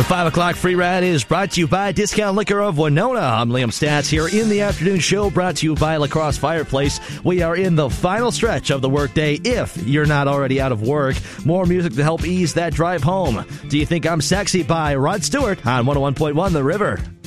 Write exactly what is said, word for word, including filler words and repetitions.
The five o'clock free ride is brought to you by Discount Liquor of Winona. I'm Liam Stats here in the afternoon show, brought to you by La Crosse Fireplace. We are in the final stretch of the workday if you're not already out of work. More music to help ease that drive home. Do You Think I'm Sexy by Rod Stewart on one oh one point one The River.